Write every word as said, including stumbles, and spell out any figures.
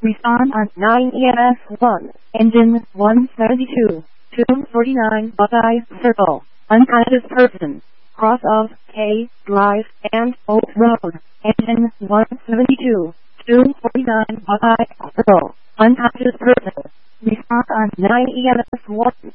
Respond on nine E M S one. Engine one seventy-two. two forty-nine Buckeye Circle. Unconscious person. Cross of K Drive and Oak Road. Engine one seventy-two. two forty-nine Buckeye Circle. Unconscious person. Respond on nine E M S one.